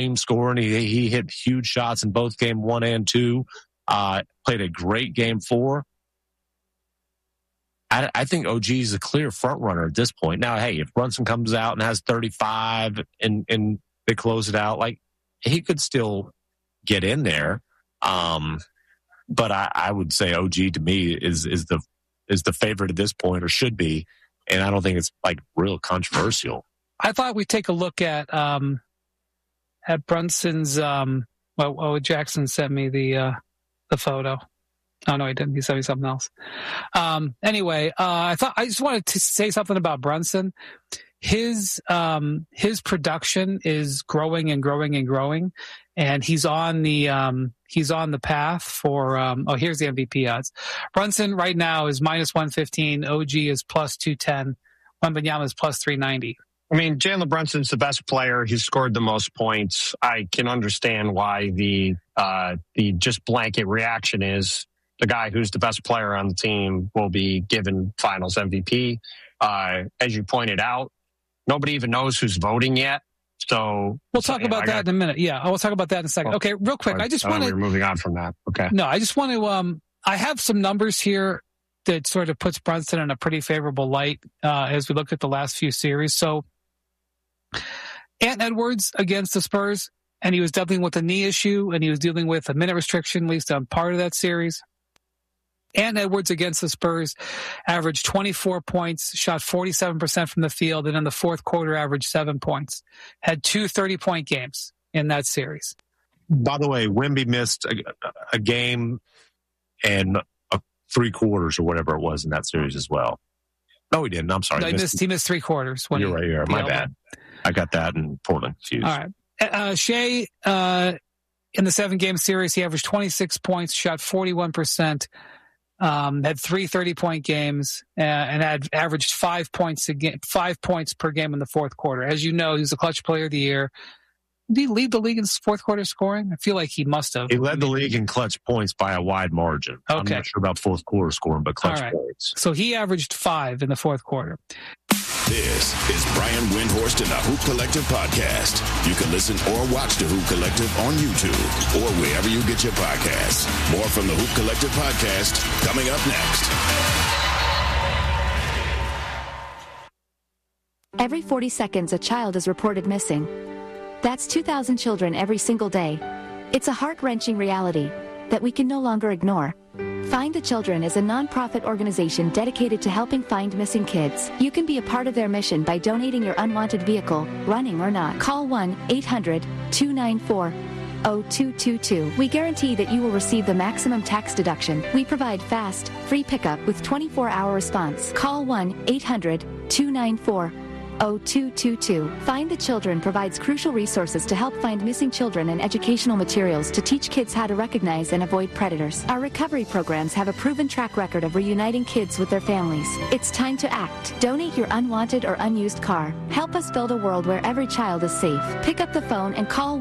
team scoring. He hit huge shots in both game 1 and 2. Played a great game 4. I think OG is a clear front runner at this point. Now, hey, if Brunson comes out and has 35 and they close it out, like, he could still get in there. But I would say OG to me is the favorite at this point, or should be, and I don't think it's like real controversial. I thought we'd take a look at Brunson's. Jackson sent me the photo. Oh no, he didn't. He sent me something else. Anyway, I just wanted to say something about Brunson. His production is growing and growing and growing, and he's on the path for. Here's the MVP odds. Brunson right now is -115. OG is +210. Wembanyama is +390. I mean, Jalen Brunson's the best player. He's scored the most points. I can understand why the just blanket reaction is the guy who's the best player on the team will be given Finals MVP. As you pointed out, nobody even knows who's voting yet. So we'll talk about that in a minute. Yeah, I'll talk about that in a second. Okay, real quick. I just want to. We're moving on from that. Okay. No, I just want to. I have some numbers here that sort of puts Brunson in a pretty favorable light as we look at the last few series. So, Ant Edwards against the Spurs, and he was dealing with a knee issue, and he was dealing with a minute restriction, at least on part of that series. Ant Edwards against the Spurs averaged 24 points, shot 47% from the field, and in the fourth quarter averaged 7 points. Had 2 30-point games in that series. By the way, Wemby missed a game and 3 quarters or whatever it was in that series as well. No, he didn't. I'm sorry. No, he missed 3 quarters. You're right. My bad. I got that in Portland confused. All right. Shea, in the 7-game series, he averaged 26 points, shot 41%. Had 3 30-point games and had averaged 5 points per game in the fourth quarter. As you know, he's the clutch player of the year. Did he lead the league in fourth quarter scoring? I feel like he must have. He led the league in clutch points by a wide margin. Okay. I'm not sure about fourth quarter scoring, but clutch points. So he averaged 5 in the fourth quarter. This is Brian Windhorst and the Hoop Collective podcast. You can listen or watch the Hoop Collective on YouTube or wherever you get your podcasts. More from the Hoop Collective podcast coming up next. Every 40 seconds, a child is reported missing. That's 2,000 children every single day. It's a heart-wrenching reality that we can no longer ignore. Find the Children is a non-profit organization dedicated to helping find missing kids. You can be a part of their mission by donating your unwanted vehicle, running or not. Call 1-800-294-0222. We guarantee that you will receive the maximum tax deduction. We provide fast, free pickup with 24-hour response. Call 1-800-294-0222. Find the Children provides crucial resources to help find missing children and educational materials to teach kids how to recognize and avoid predators. Our recovery programs have a proven track record of reuniting kids with their families. It's time to act. Donate your unwanted or unused car. Help us build a world where every child is safe. Pick up the phone and call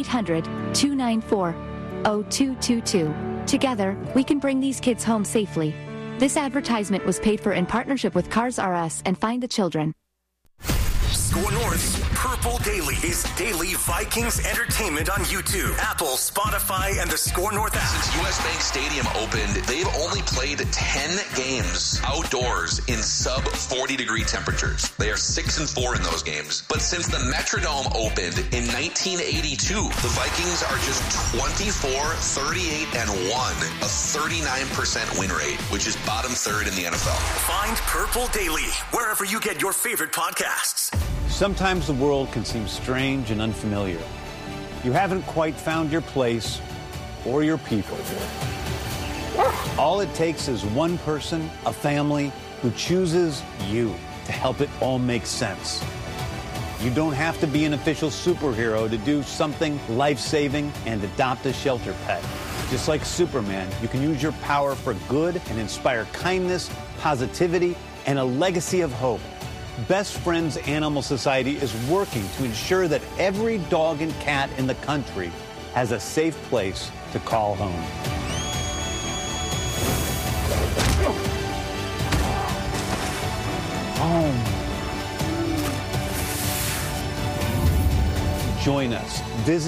1-800-294-0222. Together, we can bring these kids home safely. This advertisement was paid for in partnership with Cars R Us and Find the Children. Score North's Purple Daily is daily Vikings entertainment on YouTube, Apple, Spotify, and the Score North app. Since US Bank Stadium opened, they've only played 10 games outdoors in sub 40-degree temperatures. They are 6-4 in those games. But since the Metrodome opened in 1982, the Vikings are just 24-38-1, a 39% win rate, which is bottom third in the NFL. Find Purple Daily wherever you get your favorite podcasts. Sometimes the world can seem strange and unfamiliar. You haven't quite found your place or your people. All it takes is one person, a family, who chooses you to help it all make sense. You don't have to be an official superhero to do something life-saving and adopt a shelter pet. Just like Superman, you can use your power for good and inspire kindness, positivity, and a legacy of hope. Best Friends Animal Society is working to ensure that every dog and cat in the country has a safe place to call home. Join us. Visit